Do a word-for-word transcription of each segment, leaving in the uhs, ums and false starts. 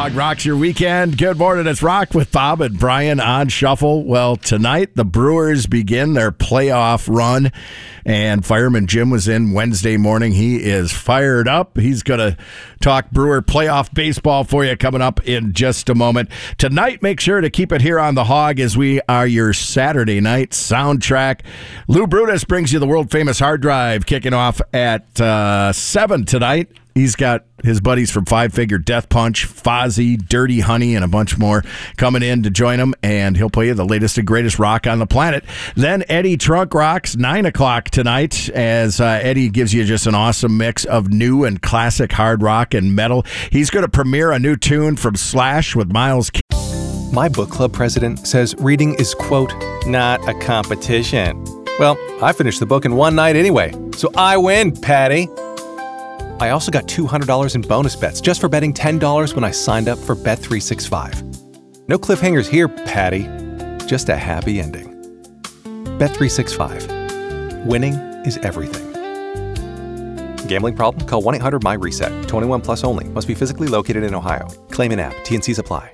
Hog rocks your weekend. Good morning. It's Rock with Bob and Brian on Shuffle. Well, tonight the Brewers begin their playoff run, and Fireman Jim was in Wednesday morning. He is fired up. He's going to talk Brewer playoff baseball for you coming up in just a moment. Tonight, make sure to keep it here on the Hog as we are your Saturday night soundtrack. Lou Brutus brings you the world-famous Hard Drive kicking off at uh, seven tonight. He's got his buddies from Five Finger Death Punch, Fozzy, Dirty Honey, and a bunch more coming in to join him, and he'll play you the latest and greatest rock on the planet. Then Eddie Trunk rocks nine o'clock tonight as uh, Eddie gives you just an awesome mix of new and classic hard rock and metal. He's going to premiere a new tune from Slash with Miles. My book club president says reading is, quote, not a competition. Well, I finished the book in one night anyway, so I win, Patty. I also got two hundred dollars in bonus bets just for betting ten dollars when I signed up for Bet three sixty-five. No cliffhangers here, Patty. Just a happy ending. Bet three sixty-five. Winning is everything. Gambling problem? Call one eight hundred M Y reset. twenty-one plus only. Must be physically located in Ohio. Claim in app. T and C's apply.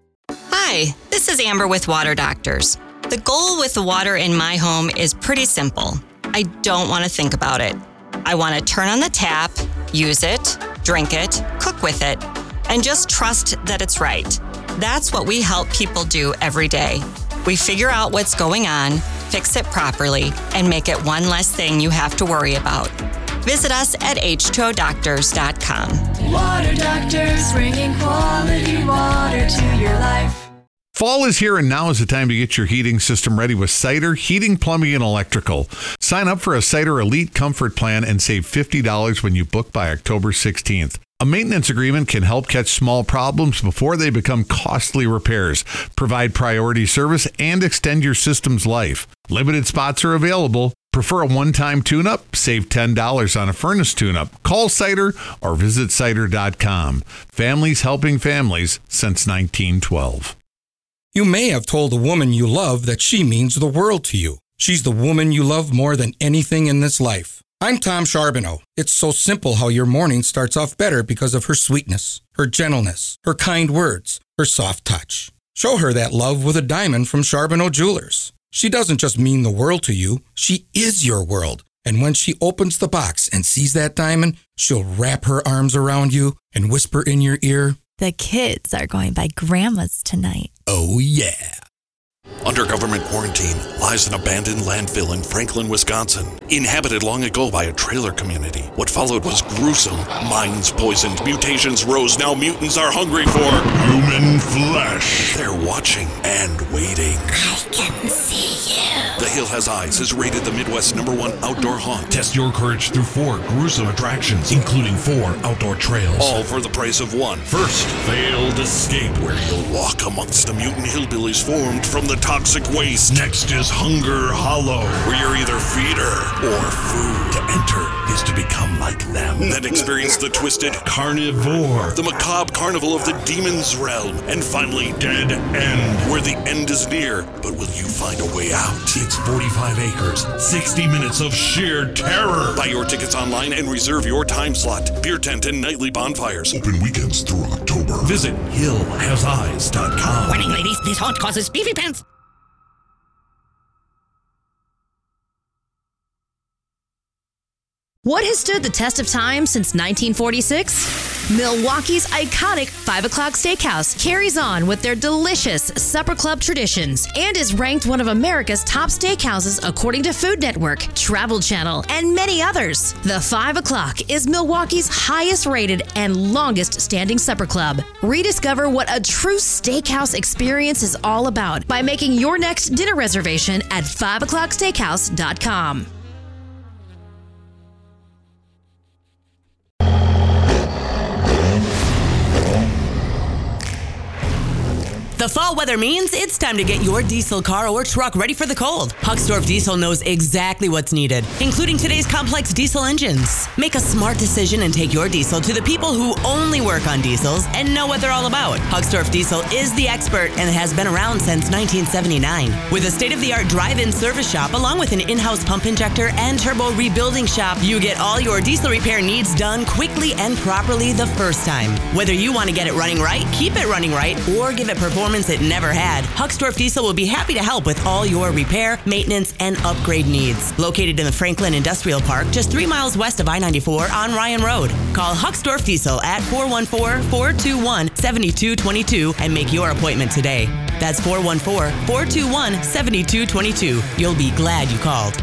Hi, this is Amber with Water Doctors. The goal with the water in my home is pretty simple. I don't want to think about it. I want to turn on the tap, use it, drink it, cook with it, and just trust that it's right. That's what we help people do every day. We figure out what's going on, fix it properly, and make it one less thing you have to worry about. Visit us at H two O doctors dot com. Water Doctors, bringing quality water to your life. Fall is here, and now is the time to get your heating system ready with Cider Heating, Plumbing, and Electrical. Sign up for a Cider Elite Comfort Plan and save fifty dollars when you book by October sixteenth. A maintenance agreement can help catch small problems before they become costly repairs, provide priority service, and extend your system's life. Limited spots are available. Prefer a one-time tune-up? Save ten dollars on a furnace tune-up. Call Cider or visit cider dot com. Families helping families since nineteen twelve. You may have told a woman you love that she means the world to you. She's the woman you love more than anything in this life. I'm Tom Charbonneau. It's so simple how your morning starts off better because of her sweetness, her gentleness, her kind words, her soft touch. Show her that love with a diamond from Charbonneau Jewelers. She doesn't just mean the world to you, she is your world. And when she opens the box and sees that diamond, she'll wrap her arms around you and whisper in your ear, "The kids are going by Grandma's tonight." Oh, yeah. Under government quarantine lies an abandoned landfill in Franklin, Wisconsin, inhabited long ago by a trailer community. What followed was gruesome. Minds poisoned, mutations rose, now mutants are hungry for human flesh. They're watching and waiting. I can see you. The Hill Has Eyes is rated the Midwest number one outdoor haunt. Test your courage through four gruesome attractions, including four outdoor trails. All for the price of one. First, Failed Escape, where you'll walk amongst the mutant hillbillies formed from the toxic waste. Next is Hunger Hollow, where you're either feeder or food. To enter is to become like them. Then experience the twisted Carnivore, the macabre carnival of the demon's realm. And finally, Dead End, where the end is near, but will you find a way out? It's forty-five acres, sixty minutes of sheer terror. Buy your tickets online and reserve your time slot. Beer tent and nightly bonfires. Open weekends through October. Visit hill has eyes dot com. Warning, ladies, this haunt causes beefy pants. What has stood the test of time since nineteen forty-six? Milwaukee's iconic five o'clock Steakhouse carries on with their delicious Supper Club traditions and is ranked one of America's top steakhouses according to Food Network, Travel Channel, and many others. The five o'clock is Milwaukee's highest rated and longest standing supper club. Rediscover what a true steakhouse experience is all about by making your next dinner reservation at five o'clock steakhouse dot com. The fall weather means it's time to get your diesel car or truck ready for the cold. Hucksdorf Diesel knows exactly what's needed, including today's complex diesel engines. Make a smart decision and take your diesel to the people who only work on diesels and know what they're all about. Hucksdorf Diesel is the expert and has been around since nineteen seventy-nine. With a state-of-the-art drive-in service shop along with an in-house pump injector and turbo rebuilding shop, you get all your diesel repair needs done quickly and properly the first time. Whether you want to get it running right, keep it running right, or give it performance it never had, Hucksdorf Diesel will be happy to help with all your repair, maintenance, and upgrade needs. Located in the Franklin Industrial Park, just three miles west of I ninety-four on Ryan Road. Call Hucksdorf Diesel at four one four, four two one, seven two two two and make your appointment today. That's four one four, four two one, seven two two two. You'll be glad you called.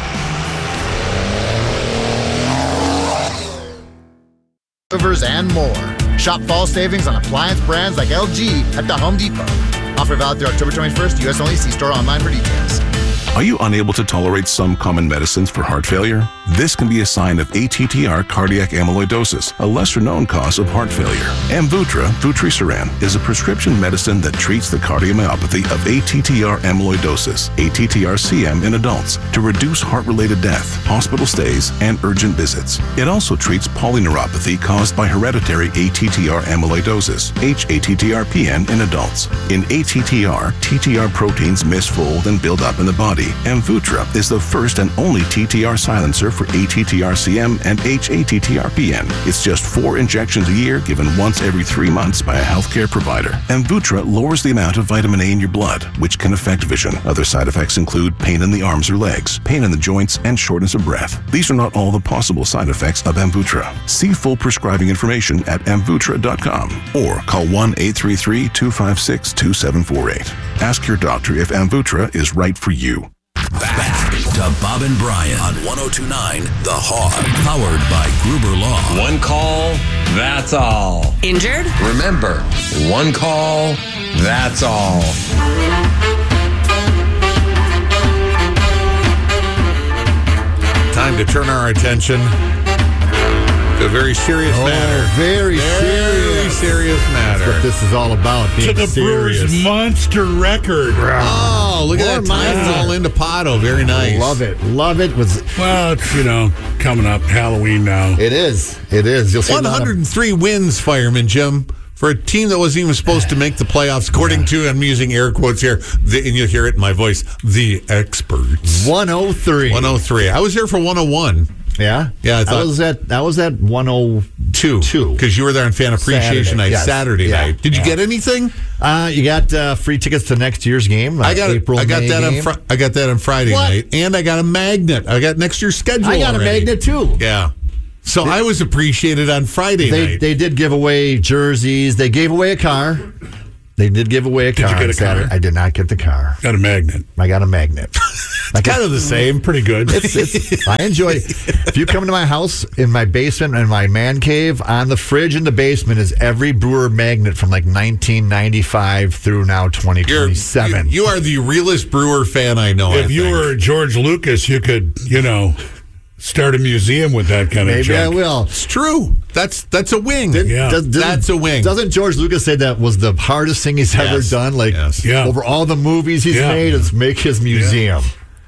Rivers and more. Shop fall savings on appliance brands like L G at the Home Depot. Offer valid through October twenty-first. U S only. See store online for details. Are you unable to tolerate some common medicines for heart failure? This can be a sign of A T T R cardiac amyloidosis, a lesser-known cause of heart failure. Amvuttra, vutrisiran, is a prescription medicine that treats the cardiomyopathy of A T T R amyloidosis, A T T R C M in adults, to reduce heart-related death, hospital stays, and urgent visits. It also treats polyneuropathy caused by hereditary A T T R amyloidosis, H A T T R P N, in adults. In A T T R, T T R proteins misfold and build up in the body. Amvuttra is the first and only T T R silencer for A T T R C M and H A T T R P N. It's just four injections a year given once every three months by a healthcare provider. Amvuttra lowers the amount of vitamin A in your blood, which can affect vision. Other side effects include pain in the arms or legs, pain in the joints, and shortness of breath. These are not all the possible side effects of Amvuttra. See full prescribing information at amvuttra dot com or call one eight three three, two five six, two seven four eight. Ask your doctor if Amvuttra is right for you. Back to Bob and Brian on one oh two point nine The Hog, powered by Gruber Law. One call, that's all. Injured? Remember, one call, that's all. Time to turn our attention to a very serious oh, matter. Very, very serious. serious matter. That's what this is all about. To the serious. Brewers' monster record. Oh, look at that. Ties all into Pato. Very nice. Love it. Love it. Was Well, it's, you know, coming up Halloween now. It is. It is. You'll see one hundred three wins, Fireman Jim, for a team that wasn't even supposed to make the playoffs, according to, I'm using air quotes here, the, and you'll hear it in my voice, the experts. one oh three. one oh three. I was here for one oh one. Yeah? Yeah, I thought. I was at, I was at one oh two. Because you were there on Fan Appreciation Saturday, Night, yes. Saturday Yeah. night. Did you Yeah. get anything? Uh, you got uh, free tickets to next year's game. Uh, I got April, I got May that game. on fr- I got that on Friday What? night, and I got a magnet. I got next year's schedule. I got already. a magnet too. Yeah. So They- I was appreciated on Friday They night. they did give away jerseys. They gave away a car. They did give away a Did car. you get a on Saturday. car? I did not get the car. Got a magnet. I got a magnet. It's kind of the same. Pretty good. It's, it's, I enjoy it. If you come to my house, in my basement, in my man cave, on the fridge in the basement is every Brewer magnet from like nineteen ninety-five through now twenty twenty-seven. You, you are the realest Brewer fan I know. If I you think. were George Lucas, you could, you know, start a museum with that kind of Maybe junk. I will. It's true. That's that's a wing. Did- Yeah. does- doesn't- That's a wing. Doesn't George Lucas say that was the hardest thing he's ever Yes. done? Like Yes. Yeah. over all the movies he's Yeah. made, is make his museum.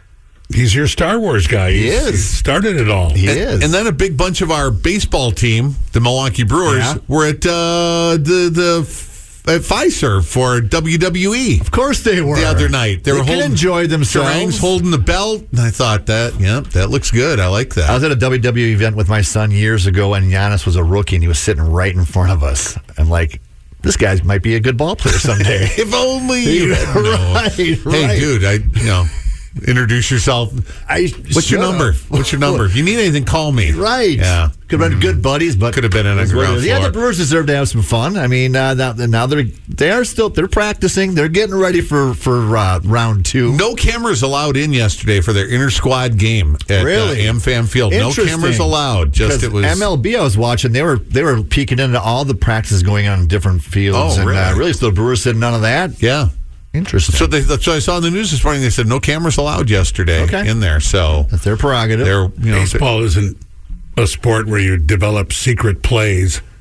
He's your Star Wars guy. He He's- is. He started it all. He and, is. and then a big bunch of our baseball team, the Milwaukee Brewers, Yeah. were at uh, the the at Pfizer for W W E. Of course they were. The other night, they, They were can holding, enjoy themselves. Sarang's holding the belt, and I thought that, yeah, that looks good. I like that. I was at a W W E event with my son years ago, and Giannis was a rookie, and he was sitting right in front of us. I'm like, this guy might be a good ball player someday. If only you had known. right, Hey, right. dude, I you know. Introduce yourself. I What's your shut number? up. What's your number? If you need anything, call me. Right. Yeah. Could have been good buddies, but Could have been in a that's what it ground is. Yeah, floor. the Brewers deserve to have some fun. I mean, uh, now, now they're they are still they're practicing. They're getting ready for for uh, round two. No cameras allowed in yesterday for their inter squad game at Really? uh, AmFam Field. No Interesting. cameras allowed. Just 'Cause it was M L B. I was watching. They were they were peeking into all the practices going on in different fields. Oh, and, really? Uh, really, so the Brewers said none of that. yeah. Interesting. So they, that's what I saw in the news this morning. They said no cameras allowed yesterday Okay. in there. So That's their prerogative. they're you know Baseball isn't a sport where you develop secret plays.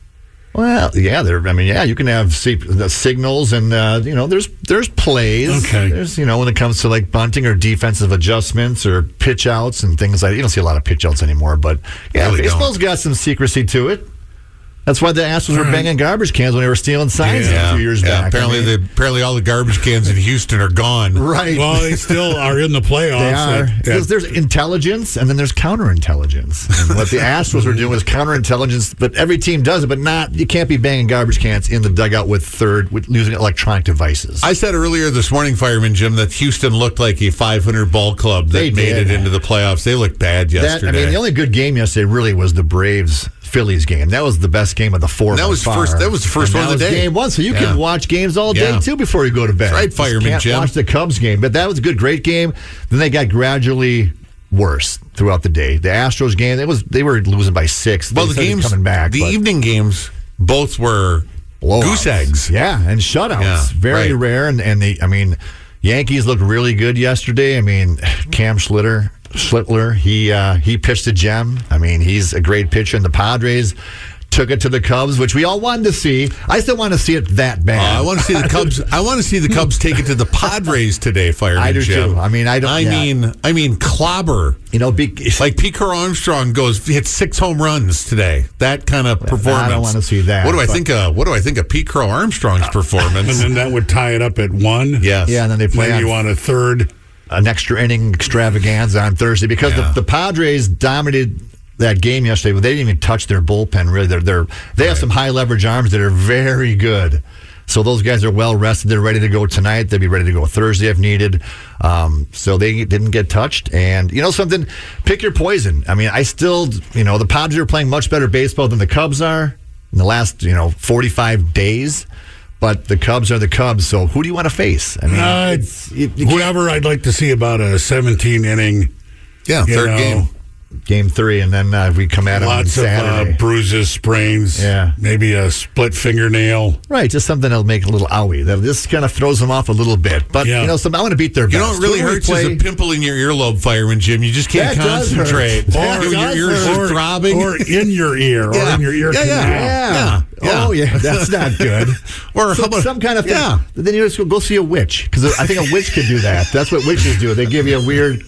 Well, yeah, there. I mean, yeah, you can have se- the signals, and uh, you know, there's there's plays. Okay. There's you know when it comes to like bunting or defensive adjustments or pitch outs and things like that. You don't see a lot of pitch outs anymore, but yeah, Really baseball's don't. got some secrecy to it. That's why the Astros were All right. banging garbage cans when they were stealing signs Yeah. a few years Yeah, back. apparently, I mean, the, apparently all the garbage cans in Houston are gone. right. Well, they still are in the playoffs. They are. That- Because there's intelligence and then there's counterintelligence. And what the Astros were doing was counterintelligence, but every team does it, but not, you can't be banging garbage cans in the dugout with third, with using electronic devices. I said earlier this morning, Fireman Jim, that Houston looked like a five hundred ball club that They made did. it into the playoffs. They looked bad That, yesterday. I mean, the only good game yesterday really was the Braves Phillies game. That was the best game of the four. And that by was far. first- that was the first And one of that the was day. Game one, so you Yeah. can watch games all day Yeah. too before you go to bed. That's right, Just Fireman can't Jim. Watch the Cubs game, but that was a good, great game. Then they got gradually worse throughout the day. The Astros game, it was they were losing by six. well, They the started games, coming back. the but- evening games, both were Blowouts. goose eggs. Yeah, and shutouts. Yeah, Very right. rare. And, and the, I mean, Yankees looked really good yesterday. I mean, Cam Schlitter, Schlittler, he uh, he pitched a gem. I mean, he's a great pitcher. And the Padres took it to the Cubs, which we all wanted to see. I still want to see it that bad. Uh, I want to see the Cubs. I want to see the Cubs take it to the Padres today, Fireman I do Jim. too. I mean, I don't. I yeah. mean, I mean, clobber. You know, be, Like Pete Crow Armstrong goes hit six home runs today. That kind of performance. I don't want to see that. What do I but- think? Of, what do I think of Pete Crow Armstrong's performance? and then that would tie it up at one. Yes. Yeah, and then they play Then on you want a third. an extra inning extravaganza on Thursday because Yeah. the, the Padres dominated that game yesterday, but they didn't even touch their bullpen. Really, they're, they're they have some high leverage arms that are very good. So those guys are well rested. They're ready to go tonight. They'll be ready to go Thursday if needed. Um, so they didn't get touched. And you know something? Pick your poison. I mean, I still, you know, the Padres are playing much better baseball than the Cubs are in the last, you know, forty-five days. But the Cubs are the Cubs. So who do you want to face? I mean, Uh, it's, you, you can't- whoever I'd like to see about a seventeen inning. Yeah, you third know, game. Game three, and then uh, we come at them on Lots of Saturday. uh, bruises, sprains. Yeah. Maybe a split fingernail. Right, just something that'll make a little owie. That just kind of throws them off a little bit. But Yeah. you know, some, I want to beat their You best. know what really Who do we hurts play? is a pimple in your earlobe, Fireman Jim. You just can't That does hurt. concentrate. That Your- does your ears hurt. are Or, throbbing. or in your ear, Yeah. or in your ear Yeah, yeah. canal. Yeah. Yeah. Oh, yeah, that's not good. Or So- how about- some kind of thing. Yeah. Then you just go, go see a witch because I think a witch could do that. That's what witches do. They give you weird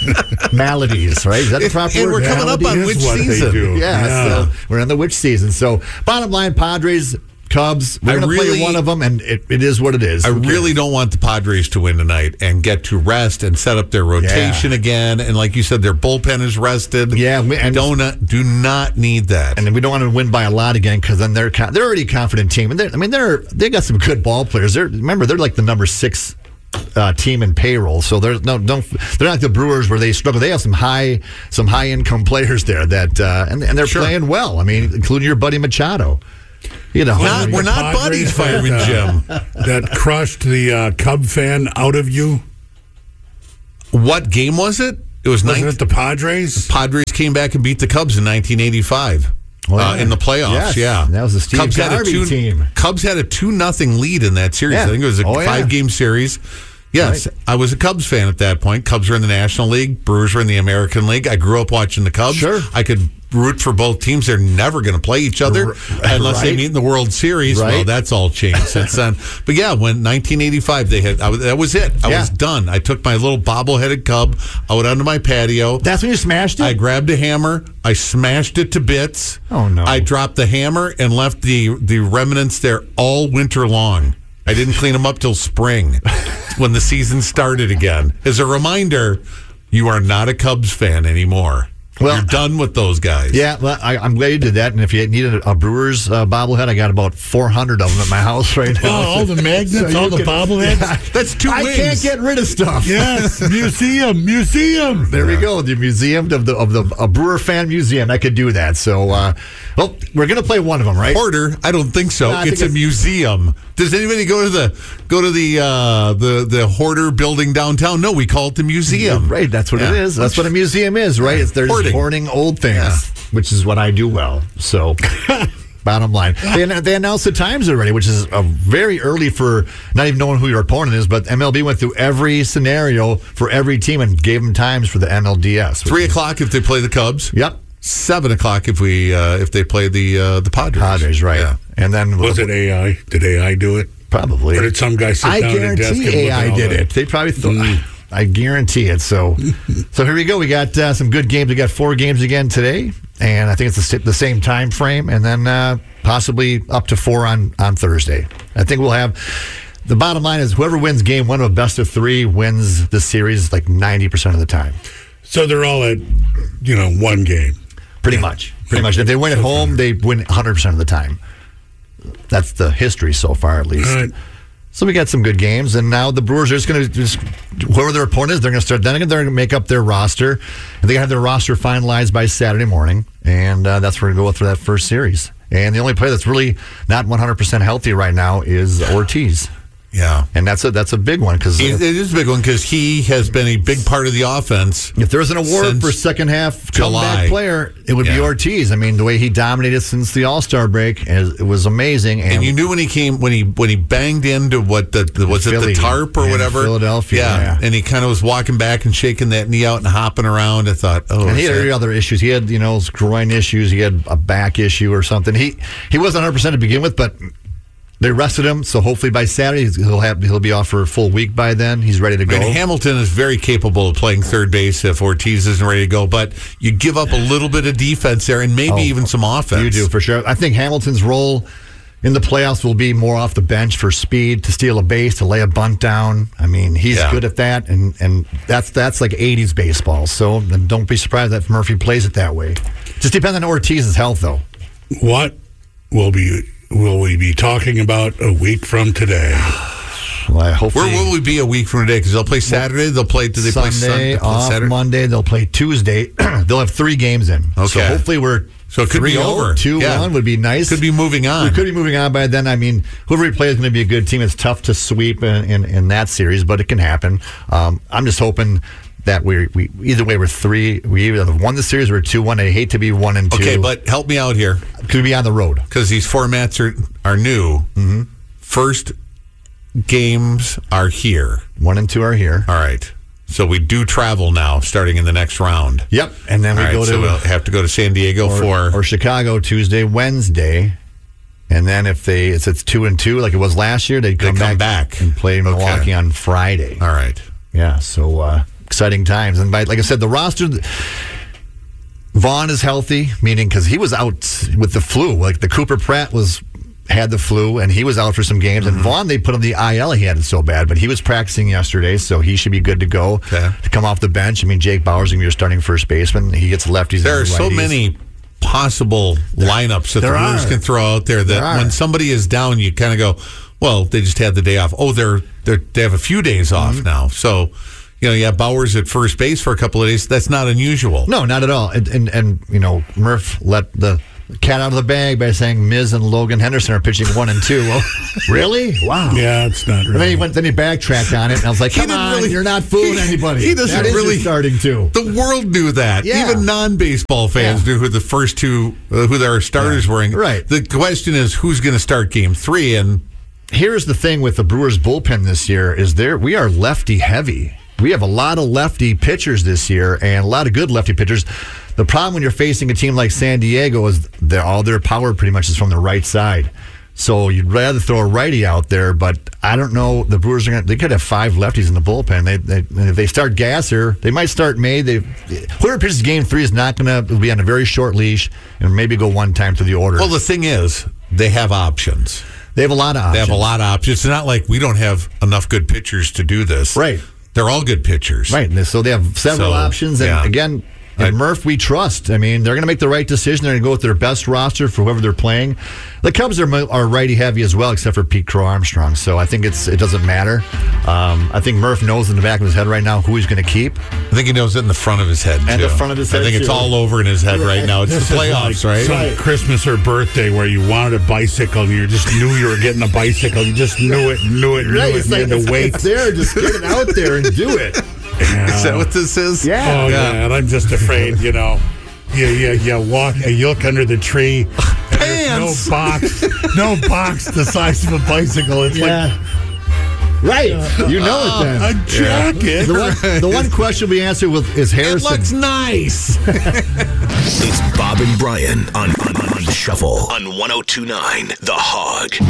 maladies, right? Is that the proper And word? we're coming up on Maladies witch is what they season. do. Yeah, Yeah. so we're in the witch season. So, bottom line, Padres, Cubs, we're I going to really- play one of them, and it, it is what it is. I Who cares? really don't want the Padres to win tonight and get to rest and set up their rotation again. And like you said, their bullpen is rested. Yeah, we- and- don't uh, do not need that. And we don't want to win by a lot again because then they're con- they're already a confident team, and they're, I mean they're they got some good ball players. They're remember they're like the number six uh, team in payroll, so there's no don't they're not like the Brewers where they struggle. They have some high some high income players there that uh, and and they're Sure. playing well. I mean, including your buddy Machado. You know, Not- we're not buddies, Fireman that, Jim. uh, that crushed the uh, Cub fan out of you. What game was it? It was Wasn't nine- it the Padres? Padres came back and beat the Cubs in nineteen eighty-five. Oh, uh, yeah. in the playoffs, Yes. yeah. That was the Steve Cubs had a Garvey two, team. Cubs had a two nothing lead in that series. Yeah. I think it was a Oh, yeah. five game series. Yes, Right. I was a Cubs fan at that point. Cubs were in the National League. Brewers were in the American League. I grew up watching the Cubs. Sure. I could root for both teams. They're never going to play each other R- unless they right. meet in the World Series. Well, Right. that's all changed since then. But yeah, when nineteen eighty-five, they had I was, that was it. I Yeah. was done. I took my little bobbleheaded Cub out onto my patio. That's when you smashed it. I grabbed a hammer. I smashed it to bits. Oh, no. I dropped the hammer and left the the remnants there all winter long. I didn't clean them up till spring when the season started again. As a reminder, you are not a Cubs fan anymore. Well, You're done with those guys. Yeah, well, I, I'm glad you did that. And if you needed a, a Brewers uh, bobblehead, I got about four hundred of them at my house right now. Oh, all the magnets, you all the can- bobbleheads? Yeah. That's two I wings. can't get rid of stuff. Yes, museum, museum. There we go. The museum of the of the a Brewer fan museum. I could do that. So, uh, well, we're gonna play one of them, right? Hoarder? I don't think so. No, I it's think a it's- museum. Does anybody go to the go to the uh, the the Hoarder building downtown? No, we call it the museum. Right. That's what Yeah. it is. That's what a museum is, right? It's they're just Hoarding. hoarding old things, Yeah. which is what I do well. So. Bottom line, they, they announced the times already, which is uh, very early for not even knowing who your opponent is. But M L B went through every scenario for every team and gave them times for the M L D S. which Three is- o'clock if they play the Cubs. Yep. seven o'clock if we uh, if they play the uh, the Padres. Padres, right? Yeah. And then was it A I? Did A I do it? Probably. Or did some guy sit I down at a desk and guarantee A I look at all did that? it. They probably thought. Mm. I guarantee it. So, so here we go. We got uh, some good games. We got four games again today, and I think it's the, the same time frame, and then uh, possibly up to four on on Thursday. I think we'll have. The bottom line is whoever wins game one of a best of three wins the series like ninety percent of the time. So they're all at, you know, one game. Pretty much. Pretty much. If they win at home, they win one hundred percent of the time. That's the history so far, at least. Right. So we got some good games, and now the Brewers are just going to just whoever their opponent is, they're going to start. Then they're going to make up their roster, and they have their roster finalized by Saturday morning, and uh, that's where we're going to go for that first series. And the only player that's really not one hundred percent healthy right now is Ortiz. Yeah, and that's a that's a big one because it, it is a big one because he has been a big part of the offense. If there's an award for second half comeback player, it would yeah. be Ortiz. I mean, the way he dominated since the All Star break, it was amazing. And, and you knew when he came when he when he banged into what the, the was Philly, it the tarp or whatever, Philadelphia, yeah. yeah. And he kind of was walking back and shaking that knee out and hopping around. I thought, oh, and he had other issues. He had you know groin issues. He had a back issue or something. He he wasn't one hundred percent to begin with, but. They rested him, so hopefully by Saturday he'll have he'll be off for a full week by then. He's ready to go. And Hamilton is very capable of playing third base if Ortiz isn't ready to go, but you give up a little bit of defense there and maybe oh, even some offense. You do, for sure. I think Hamilton's role in the playoffs will be more off the bench for speed, to steal a base, to lay a bunt down. I mean, he's yeah. good at that, and, and that's that's like eighties baseball. So don't be surprised that Murphy plays it that way. Just depends on Ortiz's health, though. What will be... will we be talking about a week from today? Well, I hopefully, where will we be a week from today? Because they'll play Saturday. They'll play. Do they Sunday, play Sunday? Off Saturday? Monday. They'll play Tuesday. They'll have three games in. Okay. So hopefully we're so it could be over. Two yeah. one would be nice. Could be moving on. We could be moving on by then. I mean, whoever we play is going to be a good team. It's tough to sweep in, in, in that series, but it can happen. Um, I'm just hoping. That we we either way we're three. We either have won the series or two one. I hate to be one and two. Okay, but help me out here. Could be on the road because these formats are are new. Mm-hmm. First games are here. One and two are here. All right. So we do travel now, starting in the next round. Yep, and then we All go right, to so we'll have to go to San Diego or, for or Chicago Tuesday, Wednesday. And then if they it's it's two and two like it was last year, they'd come, they come back, back and play Milwaukee okay. on Friday. All right. Yeah, so uh, exciting times. And by like I said, the roster, Vaughn is healthy, meaning because he was out with the flu. Like the Cooper Pratt was had the flu, and he was out for some games. Mm-hmm. And Vaughn, they put on the I L. He had it so bad, but he was practicing yesterday, so he should be good to go okay. to come off the bench. I mean, Jake Bauer's going to be your starting first baseman. He gets lefties. There and are so many possible there, lineups that the Brewers can throw out there that there when somebody is down, you kind of go, well, they just had the day off. Oh, they're, they're they have a few days off mm-hmm. now. So, you know, you have Bowers at first base for a couple of days. That's not unusual. No, not at all. And, and, and you know, Murph let the cat out of the bag by saying Miz and Logan Henderson are pitching one and two. Well, really? Wow. Yeah, it's not really. And then he went. Then he backtracked on it, and I was like, "Come on, really, you're not fooling he, anybody." He doesn't that is really starting to. The world knew that. Yeah. Even non-baseball fans yeah. knew who the first two, uh, who their starters yeah. were. Right. The question is, who's going to start Game Three? And here's the thing with the Brewers bullpen this year: is there we are lefty heavy. We have a lot of lefty pitchers this year, and a lot of good lefty pitchers. The problem when you're facing a team like San Diego is they're, all their power pretty much is from the right side. So you'd rather throw a righty out there, but I don't know. The Brewers are going they could have five lefties in the bullpen. They, they if they start Gasser, they might start May. They whoever pitches Game Three is not going to be on a very short leash and maybe go one time through the order. Well, the thing is, they have options. They have a lot of options. They have a lot of options. It's not like we don't have enough good pitchers to do this. Right. They're all good pitchers. Right. So they have several so, options. And yeah. again, and Murph, we trust. I mean, they're going to make the right decision. They're going to go with their best roster for whoever they're playing. The Cubs are, are righty heavy as well, except for Pete Crow Armstrong. So I think it's it doesn't matter. Um, I think Murph knows in the back of his head right now who he's going to keep. I think he knows it in the front of his head, and too. the front of his head, I think too. it's all over in his head right, right now. It's this the playoffs, like right? Some Christmas or birthday where you wanted a bicycle and you just knew you were getting a bicycle. You just knew it, knew it, knew right, it. It's You like, had to it's, wait. It's there. Just get it out there and do it. Yeah. Is that what this is? Yeah. Oh, yeah. yeah. And I'm just afraid, you know. Yeah, yeah, yeah. Walk, you look under the tree. Pants. No box, no box the size of a bicycle. It's yeah. like Right. You know it then. A jacket. Yeah. The, one, the one question we answered with is Harrison. It looks nice. It's Bob and Brian on, on, on Shuffle on one oh two point nine The Hog.